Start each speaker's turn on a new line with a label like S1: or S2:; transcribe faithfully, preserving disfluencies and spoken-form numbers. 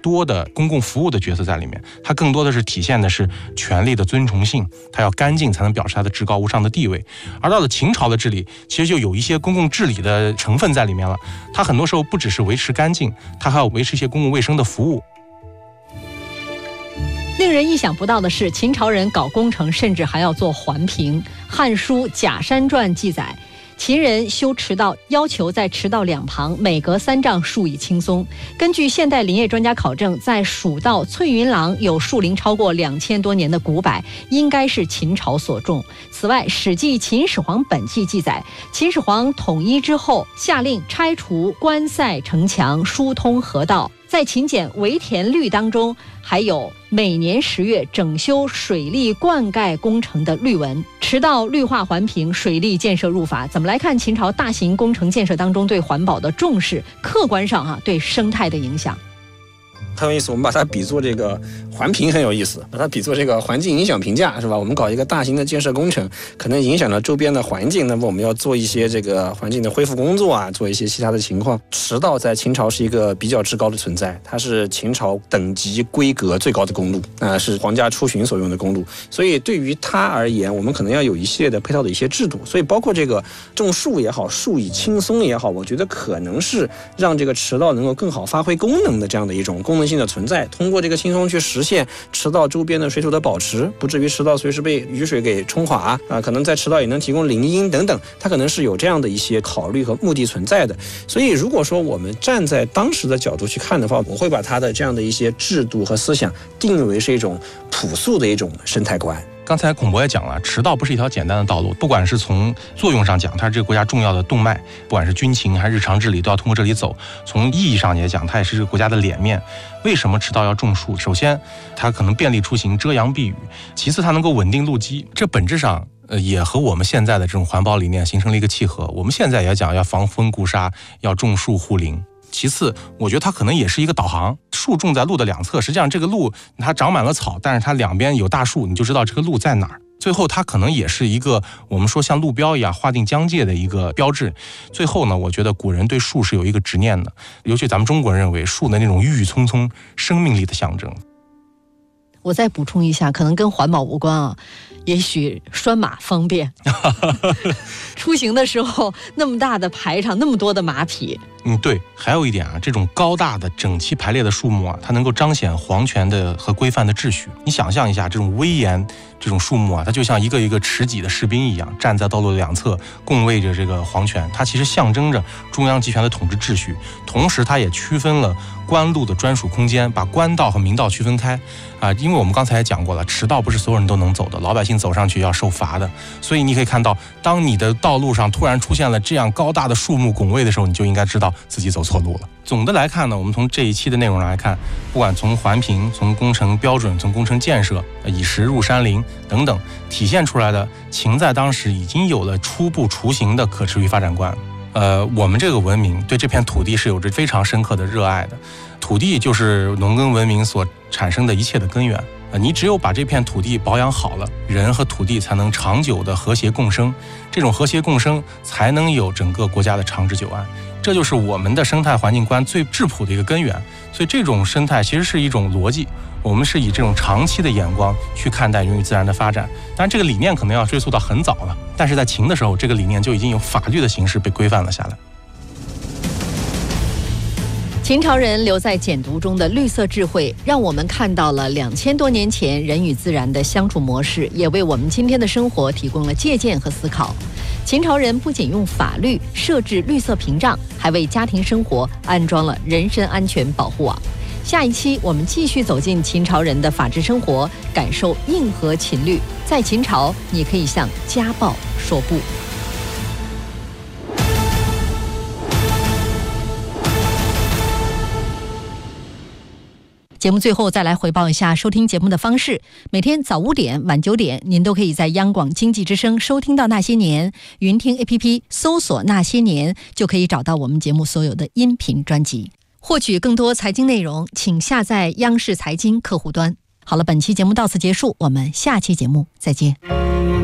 S1: 多的公共服务的角色在里面，它更多的是体现的是权力的尊崇性，它要干净才能表示它的至高无上的地位。而到了秦朝的治理，其实就有一些公共治理的成分在里面了，它很多时候不只是维持干净，它还要维持一些公共卫生的服务。
S2: 令人意想不到的是，秦朝人搞工程甚至还要做环评。《汉书·假山传》记载，秦人修驰道，要求在驰道两旁每隔三丈树以青松。根据现代林业专家考证，在蜀道翠云廊有树龄超过两千多年的古柏，应该是秦朝所种。此外，《史记·秦始皇本纪》记载，秦始皇统一之后，下令拆除关塞城墙，疏通河道。在秦简围田律当中，还有每年十月整修水利灌溉工程的律文。驰道绿化环评，水利建设入法。怎么来看秦朝大型工程建设当中对环保的重视，客观上啊对生态的影响？
S3: 很有意思，我们把它比作这个环评很有意思，把它比作这个环境影响评价，是吧？我们搞一个大型的建设工程，可能影响了周边的环境，那么我们要做一些这个环境的恢复工作啊，做一些其他的情况。驰道在秦朝是一个比较至高的存在，它是秦朝等级规格最高的公路，啊、呃，是皇家出巡所用的公路，所以对于它而言，我们可能要有一系列的配套的一些制度，所以包括这个种树也好，树以青松也好，我觉得可能是让这个驰道能够更好发挥功能的这样的一种功能性的存在，通过这个青松去实现驰道周边的水土的保持，不至于驰道随时被雨水给冲垮啊、呃，可能在驰道也能提供林荫等等，它可能是有这样的一些考虑和目的存在的。所以如果说我们站在当时的角度去看的话，我会把它的这样的一些制度和思想定义为是一种朴素的一种生态观。
S1: 刚才孔博也讲了，驰道不是一条简单的道路，不管是从作用上讲，它是这个国家重要的动脉，不管是军情还是日常治理都要通过这里走。从意义上也讲，它也是这个国家的脸面。为什么驰道要种树？首先，它可能便利出行，遮阳避雨；其次，它能够稳定路基。这本质上，呃，也和我们现在的这种环保理念形成了一个契合。我们现在也讲要防风固沙，要种树护林。其次，我觉得它可能也是一个导航，树种在路的两侧，实际上这个路它长满了草，但是它两边有大树，你就知道这个路在哪儿。最后它可能也是一个我们说像路标一样划定疆界的一个标志。最后呢，我觉得古人对树是有一个执念的，尤其咱们中国人认为树的那种郁郁葱葱生命力的象征。
S2: 我再补充一下，可能跟环保无关啊，也许拴马方便出行的时候那么大的排场，那么多的马匹。
S1: 嗯，对，还有一点啊，这种高大的整齐排列的树木啊，它能够彰显皇权的和规范的秩序。你想象一下，这种威严，这种树木啊，它就像一个一个持戟的士兵一样，站在道路的两侧，共卫着这个皇权。它其实象征着中央集权的统治秩序，同时它也区分了官路的专属空间，把官道和民道区分开啊。因为我们刚才也讲过了，驰道不是所有人都能走的，老百姓走上去要受罚的。所以你可以看到，当你的道路上突然出现了这样高大的树木拱卫的时候，你就应该知道自己走错路了。总的来看呢，我们从这一期的内容来看，不管从环评、从工程标准、从工程建设、以石入山林等等，体现出来的秦在当时已经有了初步雏形的可持续发展观。呃，我们这个文明对这片土地是有着非常深刻的热爱的，土地就是农耕文明所产生的一切的根源。呃，你只有把这片土地保养好了，人和土地才能长久的和谐共生，这种和谐共生才能有整个国家的长治久安。这就是我们的生态环境观最质朴的一个根源。所以这种生态其实是一种逻辑，我们是以这种长期的眼光去看待人与自然的发展。当然这个理念可能要追溯到很早了，但是在秦的时候，这个理念就已经有法律的形式被规范了下来。
S2: 秦朝人留在简牍中的绿色智慧，让我们看到了两千多年前人与自然的相处模式，也为我们今天的生活提供了借鉴和思考。秦朝人不仅用法律设置绿色屏障，还为家庭生活安装了人身安全保护网。下一期我们继续走进秦朝人的法治生活，感受硬核秦律。在秦朝，你可以向家暴说不。节目最后再来回报一下收听节目的方式，每天早五点晚九点您都可以在央广经济之声收听到那些年，云听 A P P 搜索那些年就可以找到我们节目所有的音频专辑。获取更多财经内容请下载央视财经客户端。好了，本期节目到此结束，我们下期节目再见。